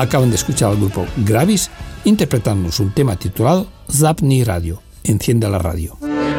Acaban de escuchar al grupo Gravis interpretándonos un tema titulado Zapni Radio, enciende la radio.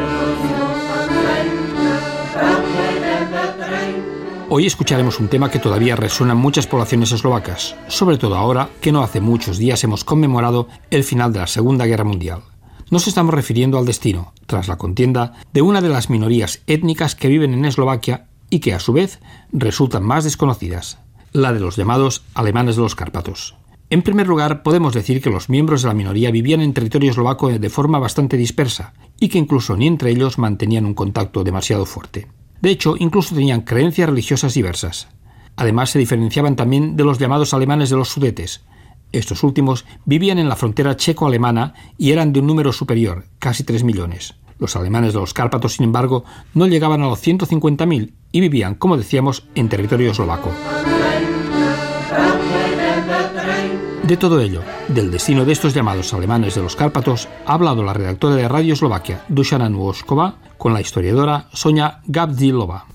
Hoy escucharemos un tema que todavía resuena en muchas poblaciones eslovacas, sobre todo ahora que no hace muchos días hemos conmemorado el final de la Segunda Guerra Mundial. Nos estamos refiriendo al destino, tras la contienda, de una de las minorías étnicas que viven en Eslovaquia y que a su vez resultan más desconocidas, la de los llamados alemanes de los Cárpatos. En primer lugar, podemos decir que los miembros de la minoría vivían en territorio eslovaco de forma bastante dispersa y que incluso ni entre ellos mantenían un contacto demasiado fuerte. De hecho, incluso tenían creencias religiosas diversas. Además, se diferenciaban también de los llamados alemanes de los Sudetes. Estos últimos vivían en la frontera checo-alemana y eran de un número superior, casi 3 millones. Los alemanes de los Cárpatos, sin embargo, no llegaban a los 150.000 y vivían, como decíamos, en territorio eslovaco. De todo ello, del destino de estos llamados alemanes de los Cárpatos, ha hablado la redactora de Radio Eslovaquia, Dušana Nôžková, con la historiadora Sonia Gabdílová.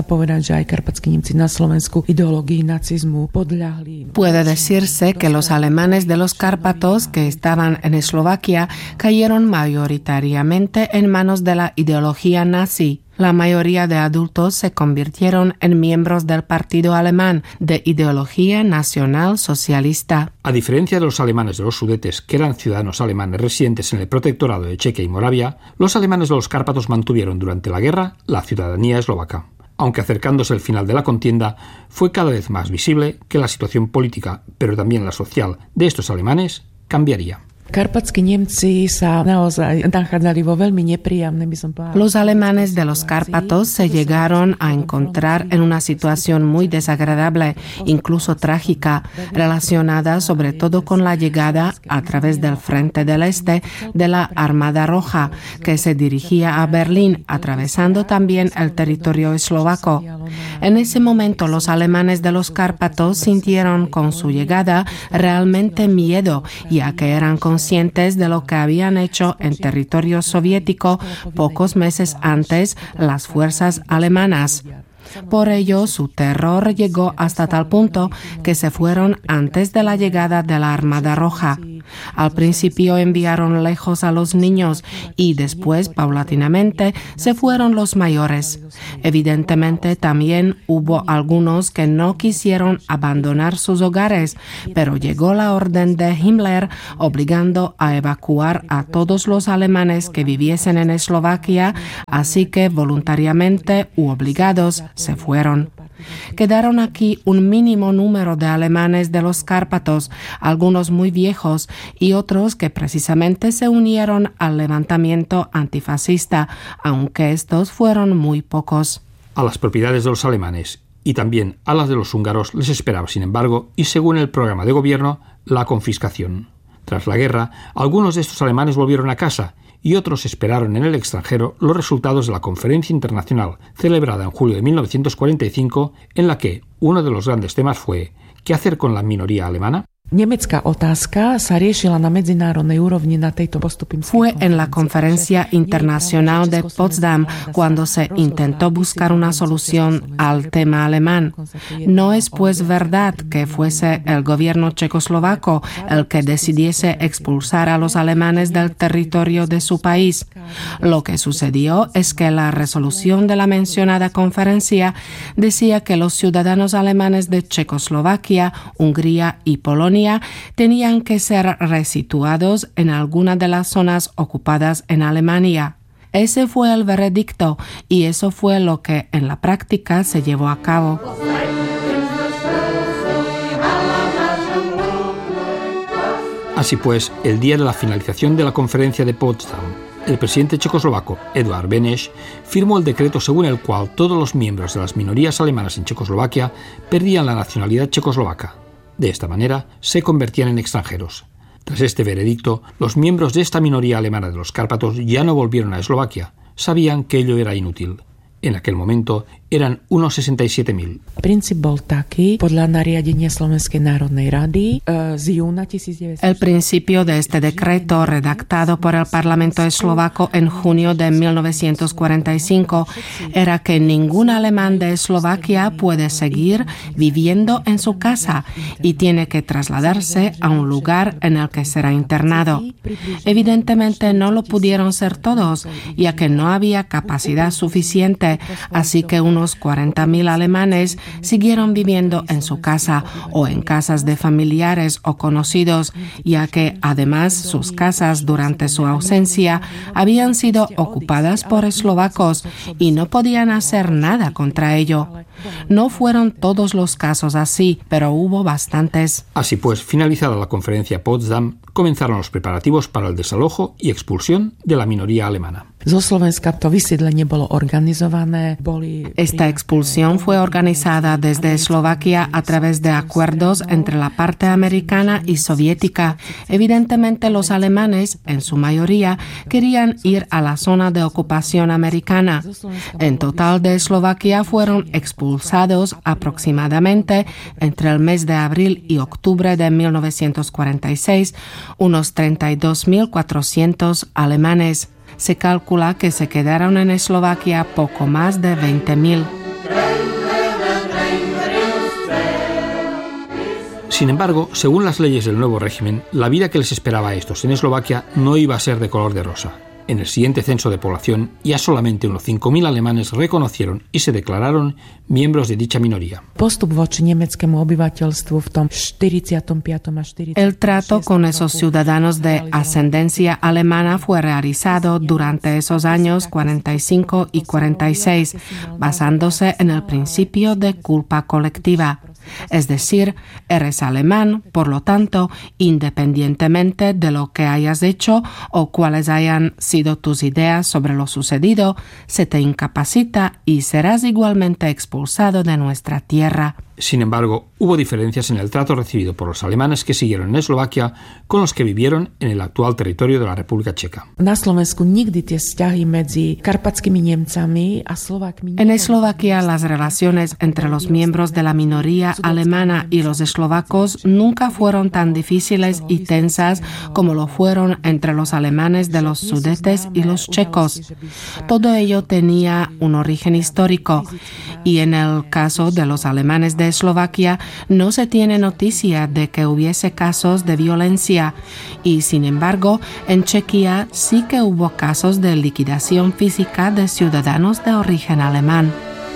Puede decirse que los alemanes de los Cárpatos que estaban en Eslovaquia cayeron mayoritariamente en manos de la ideología nazi. La mayoría de adultos se convirtieron en miembros del partido alemán de ideología nacional socialista. A diferencia de los alemanes de los Sudetes, que eran ciudadanos alemanes residentes en el protectorado de Chequia y Moravia, los alemanes de los Cárpatos mantuvieron durante la guerra la ciudadanía eslovaca. Aunque acercándose el final de la contienda, fue cada vez más visible que la situación política, pero también la social, de estos alemanes cambiaría. Los alemanes de los Cárpatos se llegaron a encontrar en una situación muy desagradable, incluso trágica, relacionada sobre todo con la llegada a través del Frente del Este de la Armada Roja, que se dirigía a Berlín, atravesando también el territorio eslovaco. En ese momento los alemanes de los Cárpatos sintieron con su llegada realmente miedo, ya que eran conscientes de lo que habían hecho en territorio soviético pocos meses antes las fuerzas alemanas. Por ello, su terror llegó hasta tal punto que se fueron antes de la llegada de la Armada Roja. Al principio enviaron lejos a los niños y después, paulatinamente, se fueron los mayores. Evidentemente, también hubo algunos que no quisieron abandonar sus hogares, pero llegó la orden de Himmler obligando a evacuar a todos los alemanes que viviesen en Eslovaquia, así que voluntariamente u obligados se fueron. Quedaron aquí un mínimo número de alemanes de los Cárpatos, algunos muy viejos y otros que precisamente se unieron al levantamiento antifascista, aunque estos fueron muy pocos. A las propiedades de los alemanes y también a las de los húngaros les esperaba, sin embargo, y según el programa de gobierno, la confiscación. Tras la guerra, algunos de estos alemanes volvieron a casa y otros esperaron en el extranjero los resultados de la conferencia internacional celebrada en julio de 1945, en la que uno de los grandes temas fue ¿qué hacer con la minoría alemana? Fue en la Conferencia Internacional de Potsdam cuando se intentó buscar una solución al tema alemán. No es pues verdad que fuese el gobierno checoslovaco el que decidiese expulsar a los alemanes del territorio de su país. Lo que sucedió es que la resolución de la mencionada conferencia decía que los ciudadanos alemanes de Checoslovaquia, Hungría y Polonia tenían que ser resituados en alguna de las zonas ocupadas en Alemania. Ese fue el veredicto y eso fue lo que en la práctica se llevó a cabo. Así pues, el día de la finalización de la conferencia de Potsdam, el presidente checoslovaco, Eduard Beneš, firmó el decreto según el cual todos los miembros de las minorías alemanas en Checoslovaquia perdían la nacionalidad checoslovaca. De esta manera, se convertían en extranjeros. Tras este veredicto, los miembros de esta minoría alemana de los Cárpatos ya no volvieron a Eslovaquia. Sabían que ello era inútil. En aquel momento eran unos 67.000. El principio de este decreto, redactado por el Parlamento eslovaco en junio de 1945, era que ningún alemán de Eslovaquia puede seguir viviendo en su casa y tiene que trasladarse a un lugar en el que será internado. Evidentemente no lo pudieron ser todos, ya que no había capacidad suficiente, así que unos 40.000 alemanes siguieron viviendo en su casa o en casas de familiares o conocidos, ya que además sus casas durante su ausencia habían sido ocupadas por eslovacos y no podían hacer nada contra ello. No fueron todos los casos así, pero hubo bastantes. Así pues, finalizada la conferencia Potsdam, comenzaron los preparativos para el desalojo y expulsión de la minoría alemana. Esta expulsión fue organizada desde Eslovaquia a través de acuerdos entre la parte americana y soviética. Evidentemente, los alemanes, en su mayoría, querían ir a la zona de ocupación americana. En total de Eslovaquia fueron expulsados aproximadamente entre el mes de abril y octubre de 1946 unos 32.400 alemanes. Se calcula que se quedaron en Eslovaquia poco más de 20.000. Sin embargo, según las leyes del nuevo régimen, la vida que les esperaba a estos en Eslovaquia no iba a ser de color de rosa. En el siguiente censo de población, ya solamente unos 5.000 alemanes reconocieron y se declararon miembros de dicha minoría. El trato con esos ciudadanos de ascendencia alemana fue realizado durante esos años 45 y 46, basándose en el principio de culpa colectiva. Es decir, eres alemán, por lo tanto, independientemente de lo que hayas hecho o cuáles hayan sido tus ideas sobre lo sucedido, se te incapacita y serás igualmente expulsado de nuestra tierra. Sin embargo, hubo diferencias en el trato recibido por los alemanes que siguieron en Eslovaquia con los que vivieron en el actual territorio de la República Checa. En Eslovaquia, las relaciones entre los miembros de la minoría alemana y los eslovacos nunca fueron tan difíciles y tensas como lo fueron entre los alemanes de los Sudetes y los checos. Todo ello tenía un origen histórico y en el caso de los alemanes de Eslovaquia no se tiene noticia de que hubiese casos de violencia y, sin embargo, en Chequia sí que hubo casos de liquidación física de ciudadanos de origen alemán.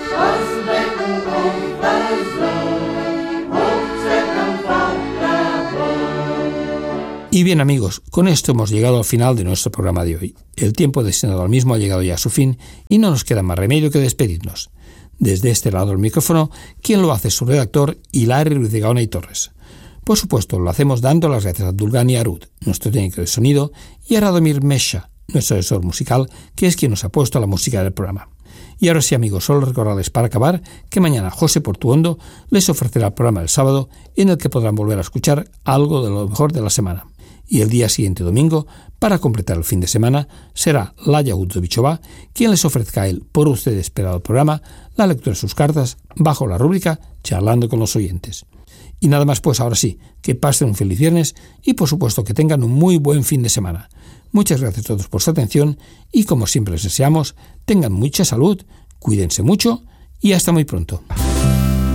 Y bien amigos, con esto hemos llegado al final de nuestro programa de hoy. El tiempo destinado al mismo ha llegado ya a su fin y no nos queda más remedio que despedirnos. Desde este lado del micrófono, quien lo hace es su redactor, Hilari Ruiz de Gaona y Torres. Por supuesto, lo hacemos dando las gracias a Dulgani Arud, nuestro técnico de sonido, y a Radomir Mesha, nuestro asesor musical, que es quien nos ha puesto la música del programa. Y ahora sí, amigos, solo recordarles para acabar que mañana José Portuondo les ofrecerá el programa del sábado en el que podrán volver a escuchar algo de lo mejor de la semana. Y el día siguiente, domingo, para completar el fin de semana, será Laya Udzovichova quien les ofrezca el por usted esperado programa, la lectura de sus cartas, bajo la rúbrica Charlando con los oyentes. Y nada más, pues ahora sí, que pasen un feliz viernes y por supuesto que tengan un muy buen fin de semana. Muchas gracias a todos por su atención y como siempre les deseamos, tengan mucha salud, cuídense mucho y hasta muy pronto.